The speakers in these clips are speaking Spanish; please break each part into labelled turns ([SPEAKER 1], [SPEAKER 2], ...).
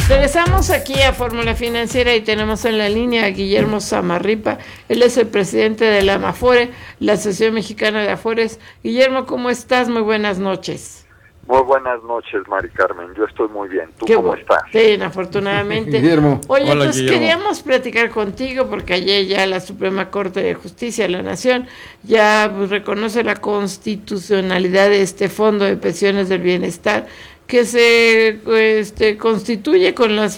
[SPEAKER 1] Regresamos aquí a Fórmula Financiera y tenemos en la línea a Guillermo Zamarripa. Él es el presidente de la AMAFORE, la Asociación Mexicana de Afores. Guillermo, ¿cómo estás? Muy buenas noches.
[SPEAKER 2] Muy buenas noches, Mari Carmen. Yo estoy muy bien. ¿Tú cómo estás?
[SPEAKER 1] Bien, afortunadamente.
[SPEAKER 3] Guillermo.
[SPEAKER 1] Oye,
[SPEAKER 3] Hola,
[SPEAKER 1] pues
[SPEAKER 3] Guillermo.
[SPEAKER 1] queríamos platicar contigo porque ayer ya la Suprema Corte de Justicia de la Nación ya reconoce la constitucionalidad de este Fondo de Pensiones del Bienestar que se constituye con las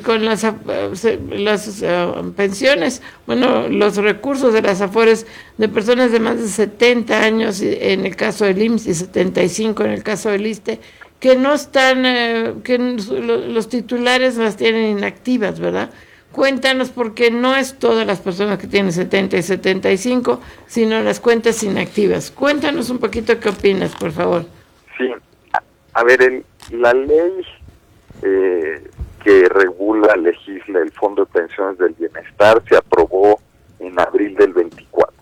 [SPEAKER 1] pensiones, bueno, los recursos de las AFORES de personas de más de 70 años en el caso del IMSS y 75 en el caso del ISSSTE, que no están, que los titulares las tienen inactivas, ¿verdad? Cuéntanos, porque no es todas las personas que tienen 70 y 75, sino las cuentas inactivas. Cuéntanos un poquito qué opinas, por favor.
[SPEAKER 2] Sí, a ver, la ley que legisla el Fondo de Pensiones del Bienestar se aprobó en abril del 24.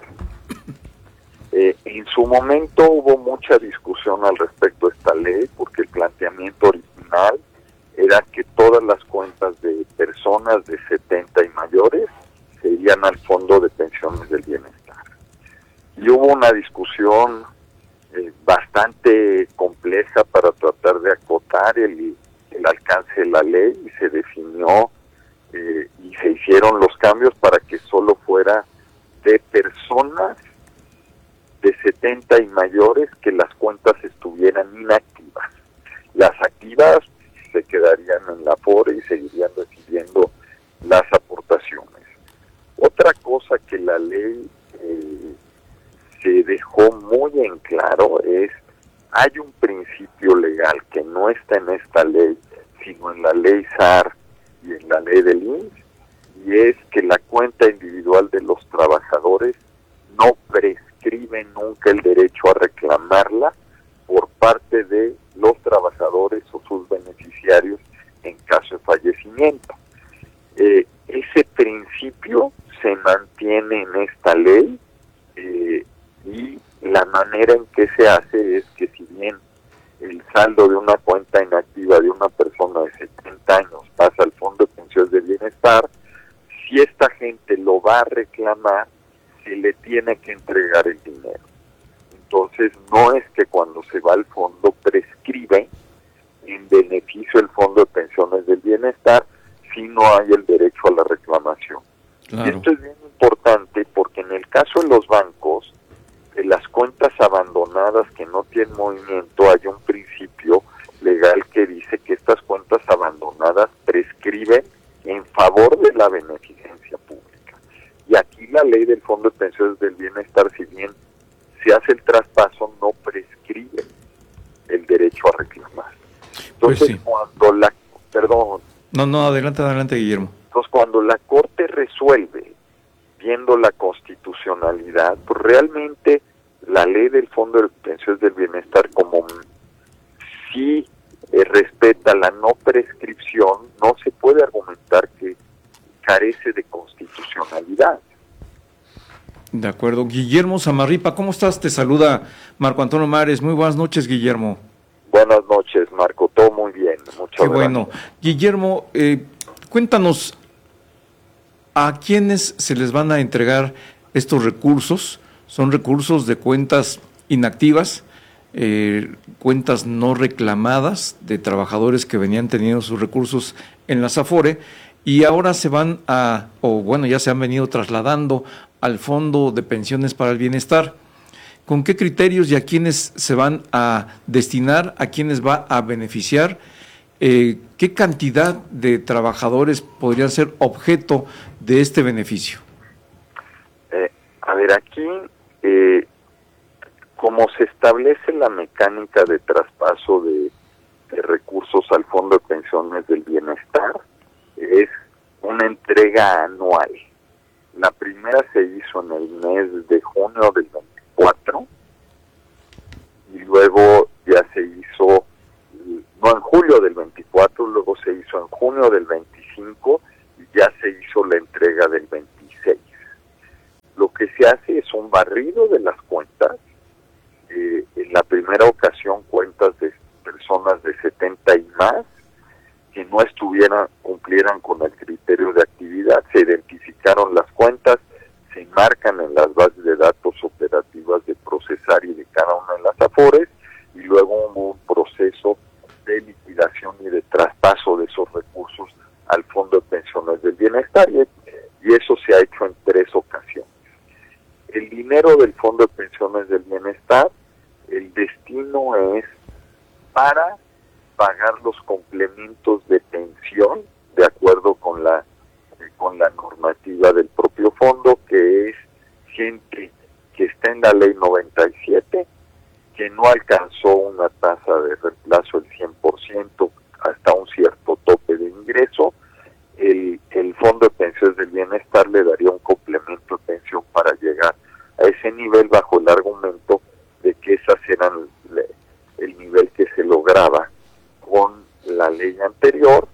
[SPEAKER 2] En su momento hubo mucha discusión al respecto de esta ley, porque el planteamiento original era que todas las cuentas de personas de 70 y mayores se irían al Fondo de Pensiones del Bienestar. Y hubo una discusión bastante compleja para tratar de acotar el alcance de la ley, y se definió y se hicieron los cambios para que solo fuera de personas de 70 y mayores que las cuentas estuvieran inactivas. Las activas se quedarían en la AFORE y seguirían recibiendo las aportaciones. Otra cosa que la ley se dejó muy en claro es: hay un principio legal que no está en esta ley, sino en la ley SAR y en la ley del IMSS, y es que la cuenta individual de los trabajadores no prescribe nunca el derecho a reclamarla por parte de los trabajadores o sus beneficiarios en caso de fallecimiento. Ese principio se mantiene en esta ley, y la manera en que se hace es que, si bien el saldo de una cuenta inactiva de una persona de 70 años pasa al Fondo de Pensiones de Bienestar, si esta gente lo va a reclamar, se le tiene que entregar el dinero. Entonces, no es que cuando se va al fondo prescribe en beneficio del Fondo de Pensiones del Bienestar, si no hay el derecho a la reclamación. Claro. Y esto es bien importante porque en el caso de los bancos, de las cuentas abandonadas que no tienen movimiento, hay un principio legal que dice que estas cuentas abandonadas prescriben en favor de la beneficencia pública. Y aquí la ley del Fondo de Pensiones del Bienestar, si bien se hace el traspaso, no prescribe el derecho a reclamar. Entonces,
[SPEAKER 3] pues sí.
[SPEAKER 2] Cuando la... Perdón.
[SPEAKER 3] No, adelante, Guillermo.
[SPEAKER 2] Entonces, cuando la Corte resuelve viendo la constitucionalidad, pues realmente la ley del Fondo de Pensiones del Bienestar, como sí respeta la no prescripción, no se puede argumentar que carece de constitucionalidad.
[SPEAKER 3] De acuerdo. Guillermo Zamarripa, ¿cómo estás? Te saluda Marco Antonio Mares. Muy buenas noches, Guillermo.
[SPEAKER 2] Buenas noches, Marco. Todo muy bien. Muchas gracias.
[SPEAKER 3] Bueno. Guillermo, cuéntanos, ¿a quiénes se les van a entregar estos recursos? ¿Son recursos de cuentas inactivas, cuentas no reclamadas de trabajadores que venían teniendo sus recursos en las AFORE y ahora se van ya se han venido trasladando al Fondo de Pensiones para el Bienestar? ¿Con qué criterios y a quiénes se van a destinar, a quiénes va a beneficiar? ¿Qué cantidad de trabajadores podrían ser objeto de este beneficio?
[SPEAKER 2] Aquí, como se establece la mecánica de traspaso de recursos al Fondo de Pensiones del Bienestar, es una entrega anual. La primera se hizo en el mes de junio del 24 y luego ya se hizo, no, en julio del 24, luego se hizo en junio del 25 y ya se hizo la entrega del 26. Lo que se hace es un barrido de las cuentas. En la primera ocasión, cuentas de personas de 70 y más, que no cumplieran con el criterio de actividad. Se identificaron las cuentas, se marcan en las bases de datos operativas de Procesar de cada una de las Afores, y luego hubo un proceso de liquidación y de traspaso de esos recursos al Fondo de Pensiones del Bienestar, y eso se ha hecho en 3 ocasiones. El dinero del Fondo de Pensiones del Bienestar, el destino es para pagar los complementos de pensión de acuerdo con la normativa del propio fondo, que es gente que está en la ley 97, que no alcanzó una tasa de reemplazo el 100% hasta un cierto tope de ingreso. El Fondo de Pensiones del Bienestar le daría un complemento de pensión para llegar a ese nivel, bajo el argumento de que esas eran el nivel que se lograba con la ley anterior,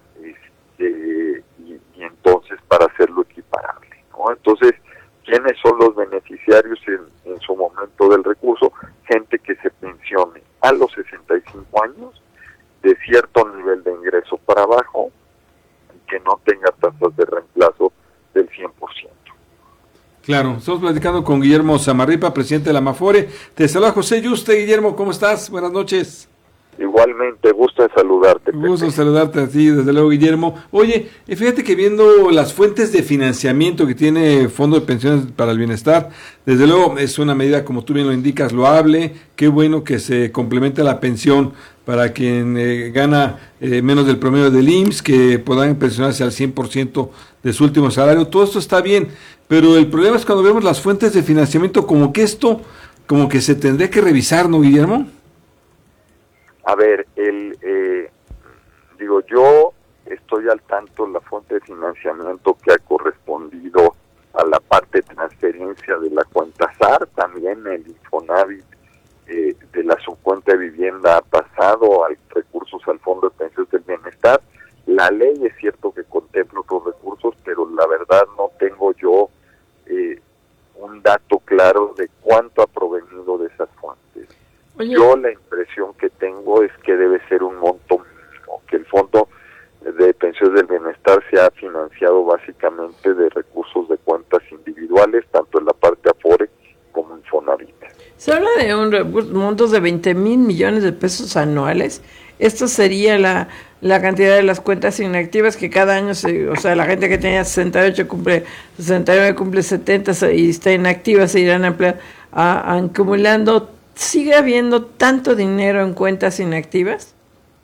[SPEAKER 2] y entonces para hacerlo equiparable, ¿no? Entonces, ¿quiénes son los beneficiarios en su momento del recurso? Gente que se pensione a los 65 años, de cierto nivel de ingreso para abajo, y que no tenga tasas de reemplazo del 100%.
[SPEAKER 4] Claro, estamos platicando con Guillermo Zamarripa, presidente de la Amafore. Te saluda José Yuste. Guillermo, ¿cómo estás? Buenas noches.
[SPEAKER 2] Igualmente, gusto en saludarte.
[SPEAKER 4] Gusto en saludarte a ti, desde luego, Guillermo. Oye, fíjate que viendo las fuentes de financiamiento que tiene Fondo de Pensiones para el Bienestar, desde luego es una medida, como tú bien lo indicas, loable. Qué bueno que se complemente la pensión para quien gana menos del promedio del IMSS, que puedan pensionarse al 100% de su último salario. Todo esto está bien, pero el problema es cuando vemos las fuentes de financiamiento, como que esto, como que se tendría que revisar, ¿no, Guillermo?
[SPEAKER 2] A ver, yo estoy al tanto de la fuente de financiamiento que ha correspondido a la parte de transferencia de la cuenta SAR, también el Infonavit de la subcuenta de vivienda ha pasado a recursos al Fondo de Pensiones del Bienestar. La ley es cierto que contempla otros recursos, pero la verdad no tengo yo un dato claro de cuánto ha provenido de esas fuentes. Oye. Yo la impresión que tengo es que debe ser un monto mínimo, que el Fondo de Pensiones del Bienestar se ha financiado básicamente de recursos de cuentas individuales, tanto en la parte Afore como en Fonavit.
[SPEAKER 1] Se habla de montos de 20,000 millones de pesos anuales. Esto sería la cantidad de las cuentas inactivas que cada año, la gente que tenía 68 cumple 69, cumple 70 y está inactiva, se irán acumulando. ¿Sigue habiendo tanto dinero en cuentas inactivas?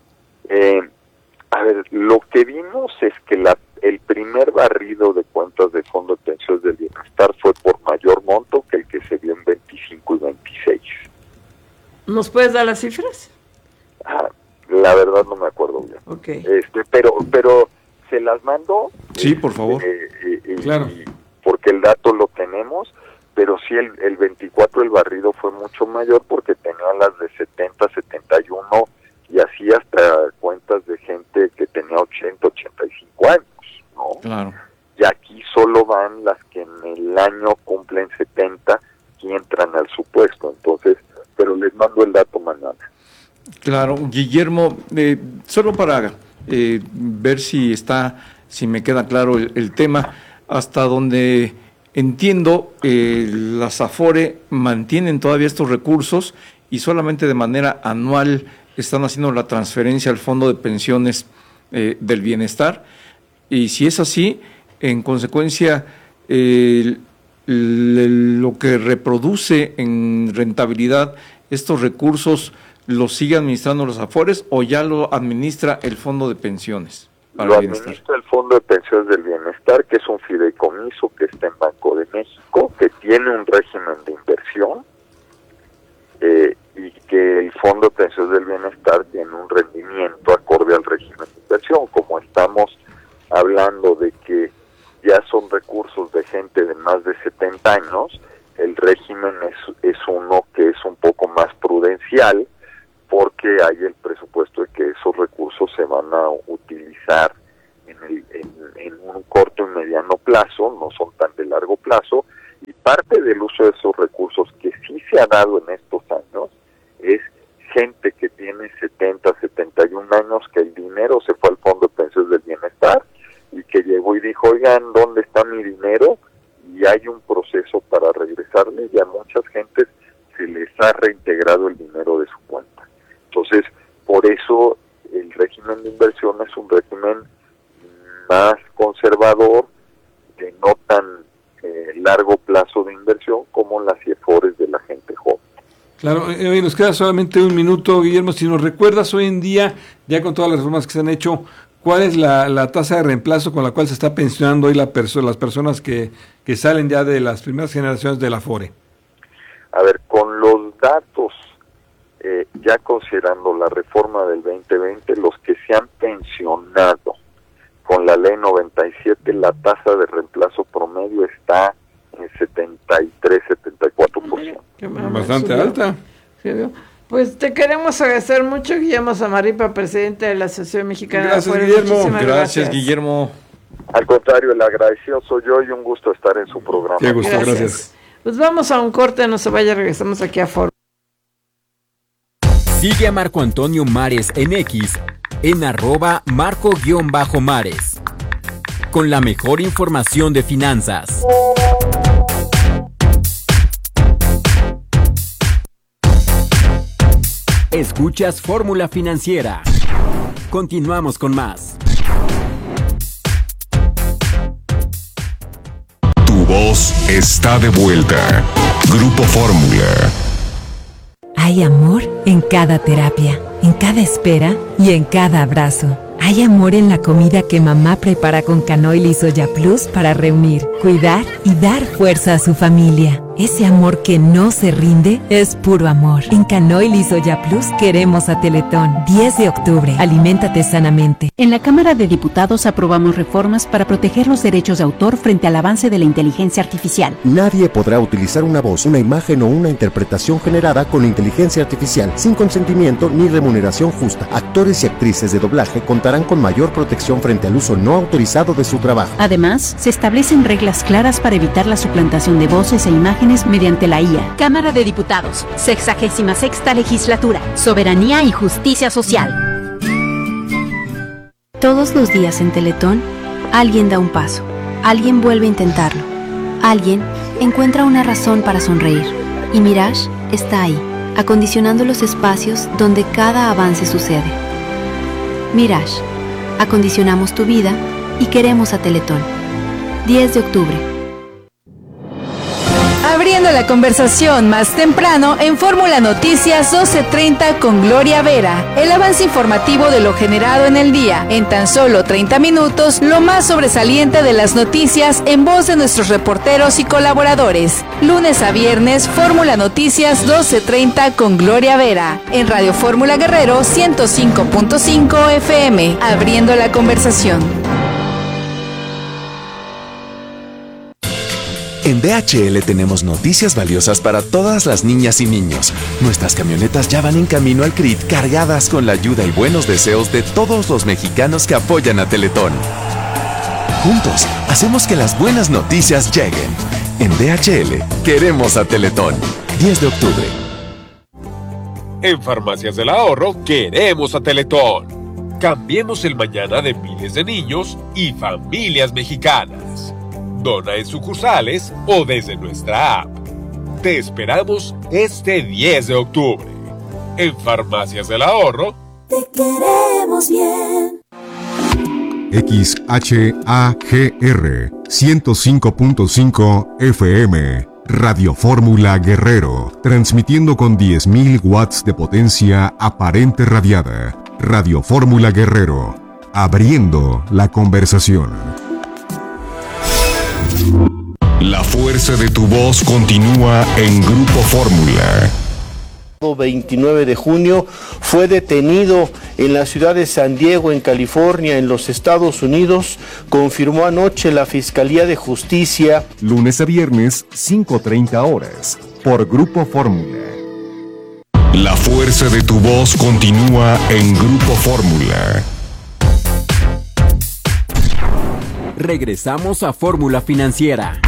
[SPEAKER 2] Lo que vimos es que el primer barrido de cuentas de Fondo de Pensiones del Bienestar fue por mayor monto que el que se vio en 25 y 26.
[SPEAKER 1] ¿Nos puedes dar las cifras?
[SPEAKER 2] La verdad no me acuerdo bien.
[SPEAKER 1] Okay.
[SPEAKER 2] Pero se las mando.
[SPEAKER 3] Sí, por favor.
[SPEAKER 4] Claro.
[SPEAKER 2] Porque el dato lo tenemos, pero sí el 24 el barrido fue mucho mayor porque tenían las de 70, 71 y así hasta cuentas de gente que tenía 80, 85 años, ¿no?
[SPEAKER 3] Claro.
[SPEAKER 2] Y aquí solo van las que en el año cumplen 70 y entran al supuesto, entonces, pero les mando el dato mañana.
[SPEAKER 3] Claro, Guillermo, solo para ver si me queda claro el tema, hasta donde entiendo, las Afore mantienen todavía estos recursos y solamente de manera anual están haciendo la transferencia al Fondo de Pensiones del Bienestar, y si es así, en consecuencia, lo que reproduce en rentabilidad estos recursos, ¿los sigue administrando los Afores o ya lo administra el Fondo de Pensiones para el Bienestar?
[SPEAKER 2] Administra el Fondo de Pensiones del Bienestar, que es un fideicomiso que está en Banco de México, que tiene un régimen de inversión, y que el Fondo de Pensiones del Bienestar tiene un rendimiento acorde al régimen de inversión. Como estamos hablando de que ya son recursos de gente de más de 70 años, el régimen es uno que es un poco más prudencial, porque hay el presupuesto de que esos recursos se van a utilizar en un corto y mediano plazo, no son tan de largo plazo, y parte del uso de esos recursos que sí se ha dado en estos años es gente que tiene 70, 71 años, que el dinero se fue al Fondo oigan, ¿dónde está mi dinero? Y hay un proceso para regresarle, y a muchas gentes se les ha reintegrado el dinero de su cuenta. Entonces, por eso el régimen de inversión es un régimen más conservador, de no tan largo plazo de inversión como las IEFORES de la gente joven.
[SPEAKER 4] Claro, hoy nos queda solamente un minuto, Guillermo. Si nos recuerdas hoy en día, ya con todas las reformas que se han hecho, ¿cuál es la tasa de reemplazo con la cual se está pensionando hoy las personas que salen ya de las primeras generaciones de la Afore?
[SPEAKER 2] A ver, con los datos, ya considerando la reforma del 2020, los que se han pensionado con la ley 97, la tasa de reemplazo promedio está en 73-74%.
[SPEAKER 4] Bastante alta.
[SPEAKER 1] Pues te queremos agradecer mucho, Guillermo Zamarripa, presidente de la Asociación Mexicana
[SPEAKER 4] Gracias,
[SPEAKER 1] de Afores.
[SPEAKER 4] Guillermo.
[SPEAKER 3] Gracias, Guillermo.
[SPEAKER 2] Al contrario, el agradecido soy yo, y un gusto estar en su programa.
[SPEAKER 4] Qué gusto, gracias.
[SPEAKER 1] Pues vamos a un corte, no se vaya, regresamos aquí a Fórmula.
[SPEAKER 5] Sigue a Marco Antonio Mares en X en @Marco_Mares. Con la mejor información de finanzas. Escuchas Fórmula Financiera. Continuamos con más.
[SPEAKER 6] Tu voz está de vuelta. Grupo Fórmula.
[SPEAKER 7] Hay amor en cada terapia, en cada espera y en cada abrazo. Hay amor en la comida que mamá prepara con canoil y soya plus para reunir, cuidar y dar fuerza a su familia. Ese amor que no se rinde es puro amor. En Canoil y Soya Plus queremos a Teletón. 10 de octubre. Aliméntate sanamente.
[SPEAKER 8] En la Cámara de Diputados aprobamos reformas para proteger los derechos de autor frente al avance de la inteligencia artificial.
[SPEAKER 9] Nadie podrá utilizar una voz, una imagen o una interpretación generada con inteligencia artificial sin consentimiento ni remuneración justa. Actores y actrices de doblaje contarán con mayor protección frente al uso no autorizado de su trabajo.
[SPEAKER 8] Además, se establecen reglas claras para evitar la suplantación de voces e imágenes mediante la IA. Cámara de Diputados, 66ª Legislatura, Soberanía y Justicia Social.
[SPEAKER 10] Todos los días en Teletón, alguien da un paso, alguien vuelve a intentarlo, alguien encuentra una razón para sonreír. Y Mirage está ahí, acondicionando los espacios donde cada avance sucede. Mirage, acondicionamos tu vida y queremos a Teletón. 10 de octubre.
[SPEAKER 11] Abriendo la conversación más temprano en Fórmula Noticias 12:30 con Gloria Vera. El avance informativo de lo generado en el día. En tan solo 30 minutos, lo más sobresaliente de las noticias en voz de nuestros reporteros y colaboradores. Lunes a viernes, Fórmula Noticias 12:30 con Gloria Vera. En Radio Fórmula Guerrero 105.5 FM. Abriendo la conversación.
[SPEAKER 12] En DHL tenemos noticias valiosas para todas las niñas y niños. Nuestras camionetas ya van en camino al CRIT cargadas con la ayuda y buenos deseos de todos los mexicanos que apoyan a Teletón. Juntos, hacemos que las buenas noticias lleguen. En DHL, queremos a Teletón. 10 de octubre.
[SPEAKER 13] En Farmacias del Ahorro, queremos a Teletón. Cambiemos el mañana de miles de niños y familias mexicanas. Dona en sucursales o desde nuestra app. Te esperamos este 10 de octubre. En Farmacias del Ahorro.
[SPEAKER 14] Te queremos bien.
[SPEAKER 6] XHAGR 105.5 FM. Radio Fórmula Guerrero. Transmitiendo con 10.000 watts de potencia aparente radiada. Radio Fórmula Guerrero. Abriendo la conversación. La fuerza de tu voz continúa en Grupo Fórmula.
[SPEAKER 15] 29 de junio fue detenido en la ciudad de San Diego, en California, en los Estados Unidos, confirmó anoche la Fiscalía de Justicia.
[SPEAKER 6] Lunes a viernes, 5:30 horas, por Grupo Fórmula. La fuerza de tu voz continúa en Grupo Fórmula.
[SPEAKER 5] Regresamos a Fórmula Financiera.